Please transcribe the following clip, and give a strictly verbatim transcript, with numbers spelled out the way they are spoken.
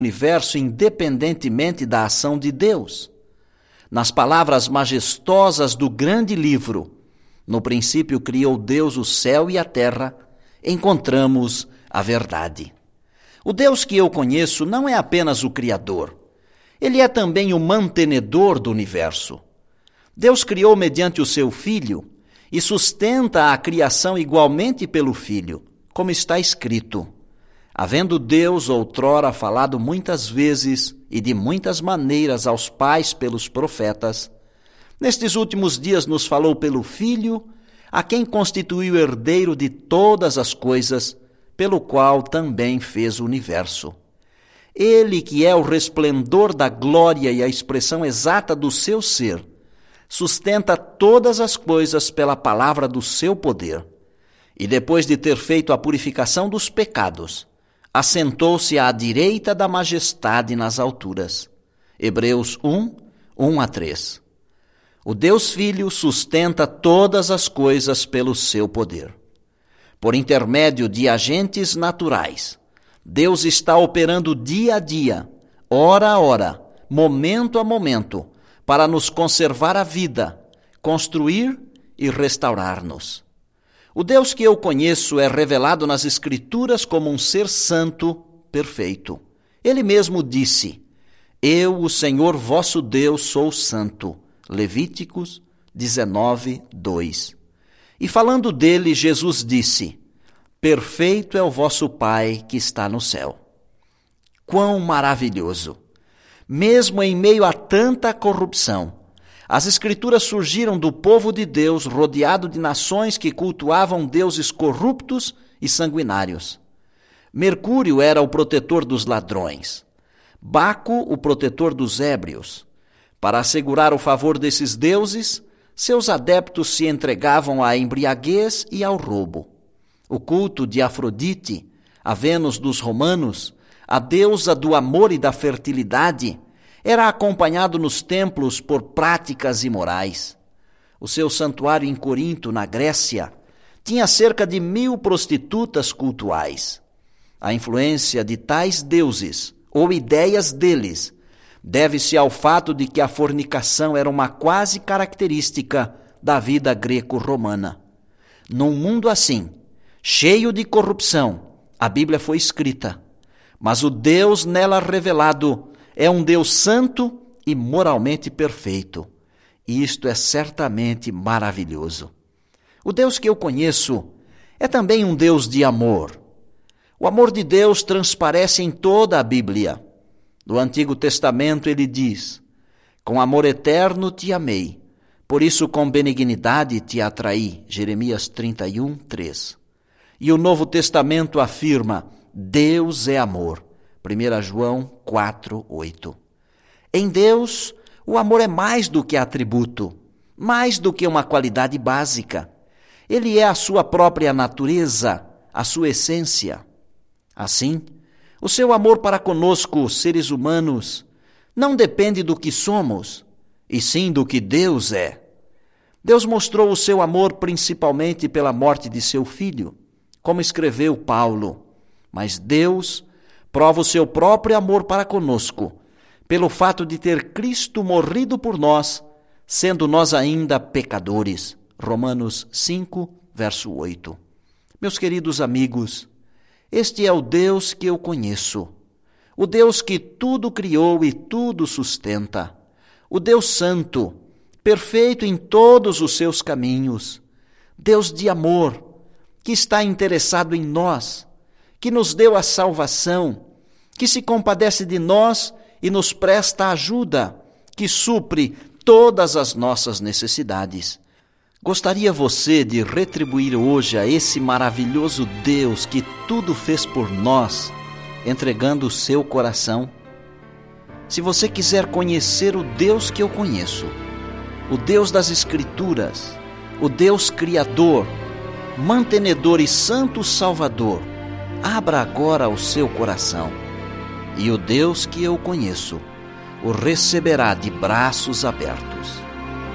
universo independentemente da ação de Deus. Nas palavras majestosas do grande livro, no princípio criou Deus o céu e a terra, encontramos a verdade. O Deus que eu conheço não é apenas o Criador, ele é também o mantenedor do universo. Deus criou mediante o seu Filho e sustenta a criação igualmente pelo Filho, como está escrito: havendo Deus outrora falado muitas vezes e de muitas maneiras aos pais pelos profetas, nestes últimos dias nos falou pelo Filho, a quem constituiu herdeiro de todas as coisas, pelo qual também fez o universo. Ele, que é o resplendor da glória e a expressão exata do seu ser, sustenta todas as coisas pela palavra do seu poder. E depois de ter feito a purificação dos pecados, assentou-se à direita da majestade nas alturas. Hebreus um, um a três. O Deus Filho sustenta todas as coisas pelo seu poder. Por intermédio de agentes naturais, Deus está operando dia a dia, hora a hora, momento a momento, para nos conservar a vida, construir e restaurar-nos. O Deus que eu conheço é revelado nas Escrituras como um ser santo, perfeito. Ele mesmo disse: eu, o Senhor vosso Deus, sou santo. Levíticos dezenove, dois. E falando dele, Jesus disse: perfeito é o vosso Pai que está no céu. Quão maravilhoso! Mesmo em meio a tanta corrupção, as Escrituras surgiram do povo de Deus, rodeado de nações que cultuavam deuses corruptos e sanguinários. Mercúrio era o protetor dos ladrões, Baco o protetor dos ébrios. Para assegurar o favor desses deuses, seus adeptos se entregavam à embriaguez e ao roubo. O culto de Afrodite, a Vênus dos romanos, a deusa do amor e da fertilidade, era acompanhado nos templos por práticas imorais. O seu santuário em Corinto, na Grécia, tinha cerca de mil prostitutas cultuais. A influência de tais deuses, ou ideias deles, deve-se ao fato de que a fornicação era uma quase característica da vida greco-romana. Num mundo assim, cheio de corrupção, a Bíblia foi escrita, mas o Deus nela revelado é um Deus santo e moralmente perfeito. E isto é certamente maravilhoso. O Deus que eu conheço é também um Deus de amor. O amor de Deus transparece em toda a Bíblia. No Antigo Testamento ele diz: com amor eterno te amei, por isso com benignidade te atraí. Jeremias trinta e um, três. E o Novo Testamento afirma: Deus é amor. primeira João quatro, oito. Em Deus, o amor é mais do que atributo, mais do que uma qualidade básica. Ele é a sua própria natureza, a sua essência. Assim, o seu amor para conosco, seres humanos, não depende do que somos, e sim do que Deus é. Deus mostrou o seu amor principalmente pela morte de seu Filho, como escreveu Paulo. Mas Deus prova o seu próprio amor para conosco, pelo fato de ter Cristo morrido por nós, sendo nós ainda pecadores. Romanos cinco, verso oito. Meus queridos amigos, este é o Deus que eu conheço, o Deus que tudo criou e tudo sustenta, o Deus santo, perfeito em todos os seus caminhos, Deus de amor, que está interessado em nós, que nos deu a salvação, que se compadece de nós e nos presta ajuda, que supre todas as nossas necessidades. Gostaria você de retribuir hoje a esse maravilhoso Deus que tudo fez por nós, entregando o seu coração? Se você quiser conhecer o Deus que eu conheço, o Deus das Escrituras, o Deus Criador, mantenedor e santo Salvador, abra agora o seu coração, e o Deus que eu conheço o receberá de braços abertos.